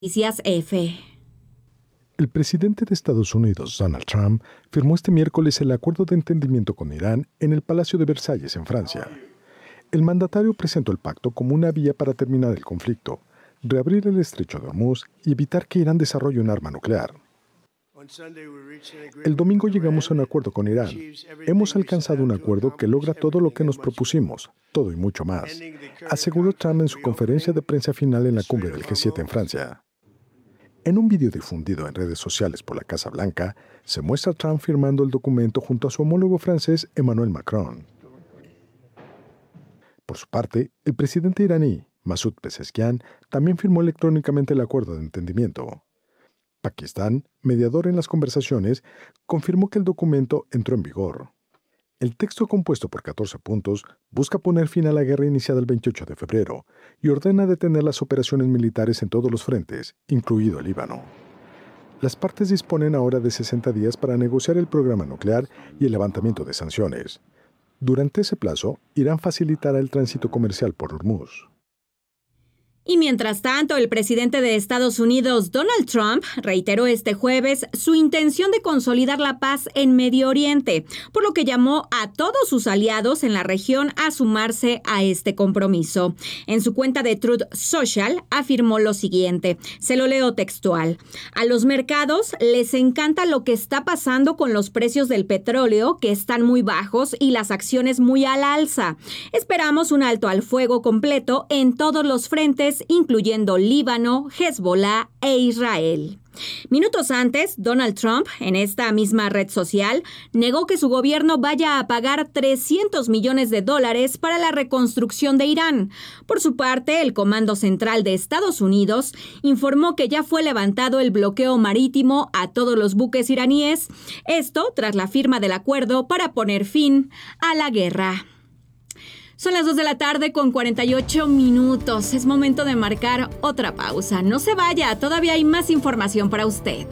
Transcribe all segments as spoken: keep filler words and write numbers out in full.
Noticias F. El presidente de Estados Unidos, Donald Trump, firmó este miércoles el acuerdo de entendimiento con Irán en el Palacio de Versalles, en Francia. El mandatario presentó el pacto como una vía para terminar el conflicto, reabrir el estrecho de Hormuz y evitar que Irán desarrolle un arma nuclear. El domingo llegamos a un acuerdo con Irán. Hemos alcanzado un acuerdo que logra todo lo que nos propusimos, todo y mucho más, aseguró Trump en su conferencia de prensa final en la cumbre del G siete en Francia. En un video difundido en redes sociales por la Casa Blanca, se muestra a Trump firmando el documento junto a su homólogo francés Emmanuel Macron. Por su parte, el presidente iraní, Masoud Pezeshkian, también firmó electrónicamente el acuerdo de entendimiento. Pakistán, mediador en las conversaciones, confirmó que el documento entró en vigor. El texto, compuesto por catorce puntos, busca poner fin a la guerra iniciada el veintiocho de febrero y ordena detener las operaciones militares en todos los frentes, incluido el Líbano. Las partes disponen ahora de sesenta días para negociar el programa nuclear y el levantamiento de sanciones. Durante ese plazo, Irán facilitará el tránsito comercial por Hormuz. Y mientras tanto, el presidente de Estados Unidos, Donald Trump, reiteró este jueves su intención de consolidar la paz en Medio Oriente, por lo que llamó a todos sus aliados en la región a sumarse a este compromiso. En su cuenta de Truth Social afirmó lo siguiente, se lo leo textual: a los mercados les encanta lo que está pasando con los precios del petróleo, que están muy bajos, y las acciones muy al alza. Esperamos un alto al fuego completo en todos los frentes, incluyendo Líbano, Hezbollah e Israel. Minutos antes, Donald Trump, en esta misma red social, negó que su gobierno vaya a pagar trescientos millones de dólares para la reconstrucción de Irán. Por su parte, el Comando Central de Estados Unidos informó que ya fue levantado el bloqueo marítimo a todos los buques iraníes, esto tras la firma del acuerdo para poner fin a la guerra. Son las dos de la tarde con cuarenta y ocho minutos. Es momento de marcar otra pausa. No se vaya, todavía hay más información para usted.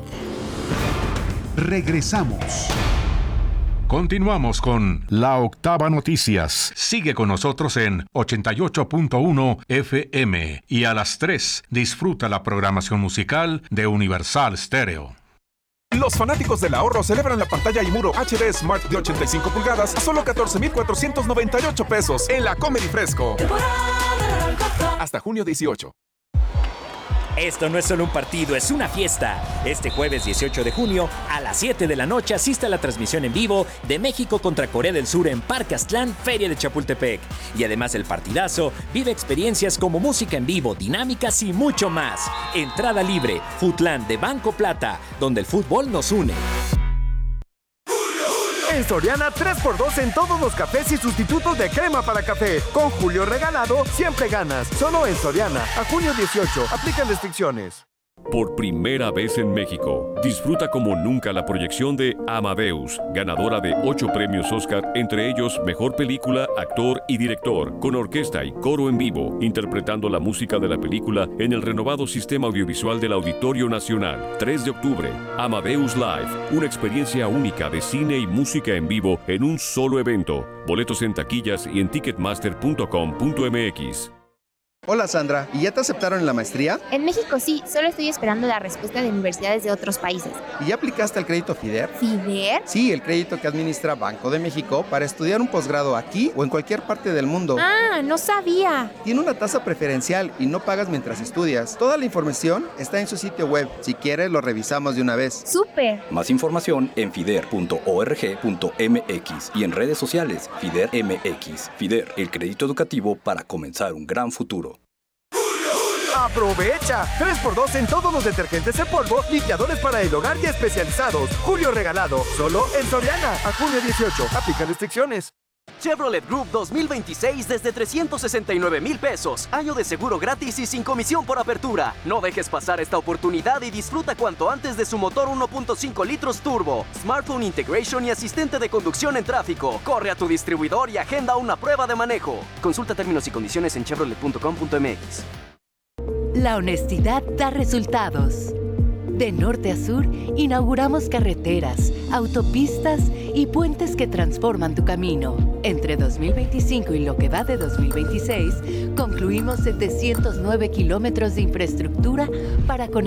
Regresamos. Continuamos con La Octava Noticias. Sigue con nosotros en ochenta y ocho punto uno F M y a las tres disfruta la programación musical de Universal Stereo. Los fanáticos del ahorro celebran la pantalla y muro H D Smart de ochenta y cinco pulgadas a solo catorce mil cuatrocientos noventa y ocho pesos en la Comedy Fresco. Hasta junio dieciocho. Esto no es solo un partido, es una fiesta. Este jueves dieciocho de junio, a las siete de la noche, asista a la transmisión en vivo de México contra Corea del Sur en Parque Aztlán, Feria de Chapultepec. Y además del partidazo, vive experiencias como música en vivo, dinámicas y mucho más. Entrada libre, Futlán de Banco Plata, donde el fútbol nos une. En Soriana, tres por dos en todos los cafés y sustitutos de crema para café. Con Julio Regalado, siempre ganas. Solo en Soriana. A junio dieciocho. Aplican restricciones. Por primera vez en México, disfruta como nunca la proyección de Amadeus, ganadora de ocho premios Oscar, entre ellos Mejor Película, Actor y Director, con orquesta y coro en vivo, interpretando la música de la película en el renovado sistema audiovisual del Auditorio Nacional. tres de octubre, Amadeus Live, una experiencia única de cine y música en vivo en un solo evento. Boletos en taquillas y en ticketmaster punto com punto m x. Hola Sandra, ¿y ya te aceptaron en la maestría? En México sí, solo estoy esperando la respuesta de universidades de otros países. ¿Y ya aplicaste al crédito FIDER? ¿FIDER? Sí, el crédito que administra Banco de México para estudiar un posgrado aquí o en cualquier parte del mundo. Ah, no sabía. Tiene una tasa preferencial y no pagas mientras estudias. Toda la información está en su sitio web. Si quieres, lo revisamos de una vez. ¡Súper! Más información en fider punto org punto m x y en redes sociales FIDER M X. FIDER, el crédito educativo para comenzar un gran futuro. ¡Aprovecha! tres por dos en todos los detergentes en polvo, limpiadores para el hogar y especializados. Julio Regalado, solo en Soriana. A junio dieciocho. Aplica restricciones. Chevrolet Group dos mil veintiséis desde trescientos sesenta y nueve mil pesos. Año de seguro gratis y sin comisión por apertura. No dejes pasar esta oportunidad y disfruta cuanto antes de su motor uno punto cinco litros turbo, smartphone integration y asistente de conducción en tráfico. Corre a tu distribuidor y agenda una prueba de manejo. Consulta términos y condiciones en chevrolet punto com punto m x. La honestidad da resultados. De norte a sur, inauguramos carreteras, autopistas y puentes que transforman tu camino. Entre dos mil veinticinco y lo que va de dos mil veintiséis, concluimos setecientos nueve kilómetros de infraestructura para conectar